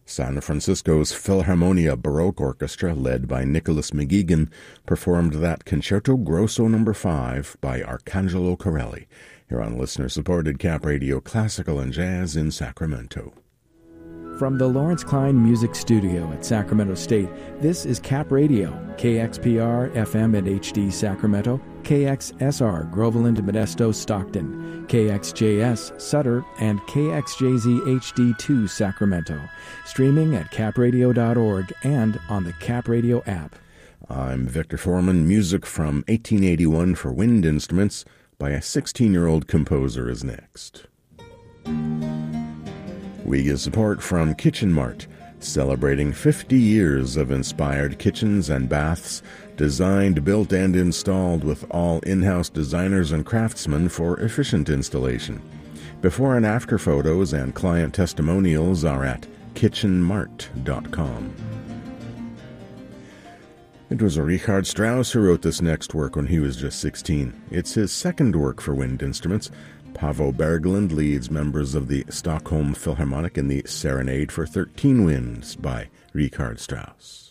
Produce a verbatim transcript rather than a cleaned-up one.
San Francisco's Philharmonia Baroque Orchestra, led by Nicholas McGeegan, performed that Concerto Grosso number five by Arcangelo Corelli, here on listener-supported Cap Radio Classical and Jazz in Sacramento. From the Lawrence Klein Music Studio at Sacramento State, this is Cap Radio, K X P R, F M and H D Sacramento, K X S R, Groveland, Modesto, Stockton, K X J S, Sutter, and K X J Z H D two, Sacramento. Streaming at cap radio dot org and on the Cap Radio app. I'm Victor Foreman. Music from eighteen eighty-one for wind instruments by a sixteen-year-old composer is next. We get support from Kitchen Mart, celebrating fifty years of inspired kitchens and baths, designed, built, and installed with all in-house designers and craftsmen for efficient installation. Before and after photos and client testimonials are at kitchen mart dot com. It was Richard Strauss who wrote this next work when he was just sixteen. It's his second work for wind instruments. Paavo Berglund leads members of the Stockholm Philharmonic in the Serenade for Thirteen Winds by Richard Strauss.